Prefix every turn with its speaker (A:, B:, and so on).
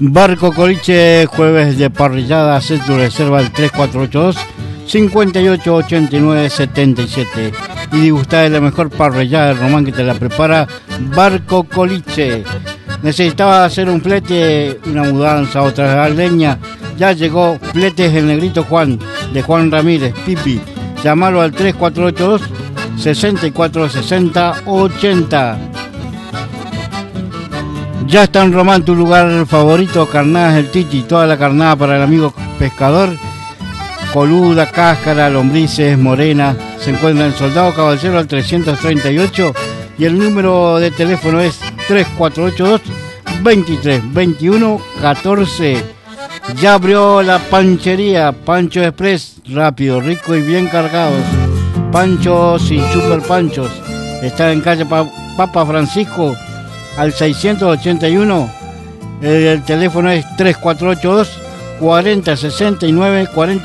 A: Barco Coliche, jueves de parrillada, haz tu reserva al 3482 5889 77 y disfrutar de la mejor parrillada del Román que te la prepara Barco Coliche. Necesitaba hacer un flete, una mudanza, otra leña. Ya llegó Fletes el Negrito Juan, de Juan Ramírez, Pipi. Llámalo al 3482 6460 80. Ya está en Román tu lugar favorito, Carnadas del Titi, toda la carnada para el amigo pescador, coluda, cáscara, lombrices, morena, se encuentra en Soldado Caballero al 338 y el número de teléfono es 3482 23 21 14. Ya abrió la panchería, Pancho Express, rápido, rico y bien cargados, panchos y super panchos, está en calle Papa Francisco al 681, el teléfono es 3482 40 69 40.